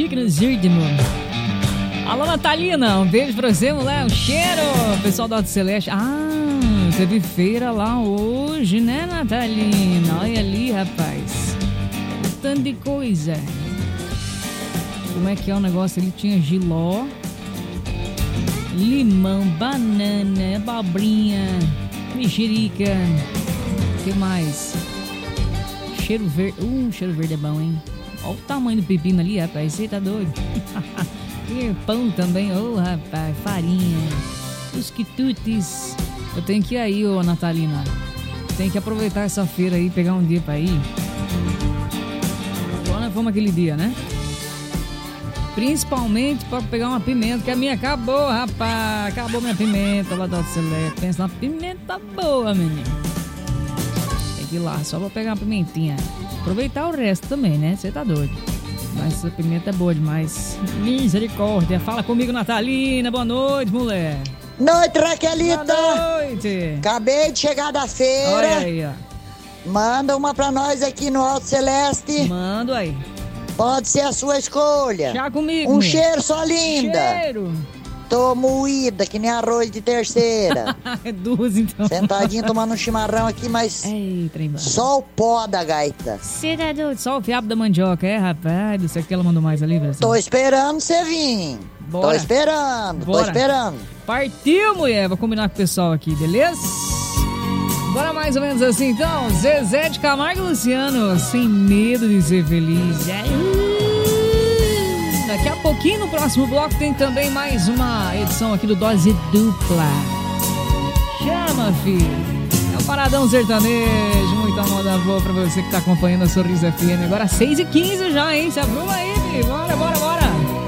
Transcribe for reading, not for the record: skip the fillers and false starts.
Chique no Zírdimo. Alô, Natalina, um beijo pra você, mulher, um cheiro. Pessoal do Alto Celeste. Teve feira lá hoje, né, Natalina? Olha ali, rapaz. Tanto de coisa. Como é que é o negócio? Ele tinha giló, limão, banana, abobrinha, mexerica. O que mais? Cheiro verde. Cheiro verde é bom, hein? Olha o tamanho do pepino ali, rapaz. Você tá doido? E pão também. Rapaz, farinha. Os quitutes. Eu tenho que ir aí, Natalina. Tem que aproveitar essa feira aí, pegar um dia pra ir. Igual nós fomos aquele dia, né? Principalmente pra pegar uma pimenta, que a minha acabou, rapaz. Acabou minha pimenta lá do Alto Celeste. Pensa na pimenta boa, menino. Tem que ir lá, só pra pegar uma pimentinha. Aproveitar o resto também, né? Você tá doido. Mas essa pimenta é boa demais. Misericórdia. Fala comigo, Natalina. Boa noite, mulher. Noite, Raquelita. Boa noite. Acabei de chegar da feira. Olha aí, ó. Manda uma pra nós aqui no Alto Celeste. Mando aí. Pode ser a sua escolha. Já comigo. Um cheiro só linda. Cheiro. Tô moída, que nem arroz de terceira. É duas, então. Sentadinho tomando um chimarrão aqui, mas Ei, trem. só o pó da gaita. Você tá doido? Só o fiapo da mandioca, rapaz? Não sei o que ela mandou mais ali, Brasil. Tô esperando você vir. Bora. Tô esperando, Bora. tô esperando. Partiu, mulher. Vou combinar com o pessoal aqui, beleza? Bora mais ou menos assim, então. Zezé de Camargo e Luciano, Sem Medo de Ser Feliz. Daqui a pouquinho, no próximo bloco, tem também mais uma edição aqui do Dose Dupla. Chama, filho. É o Paradão Sertanejo. Muita moda boa pra você que tá acompanhando a Sorriso FM. Agora 6h15 já, hein? Se abruma aí, filho. Bora, bora, bora.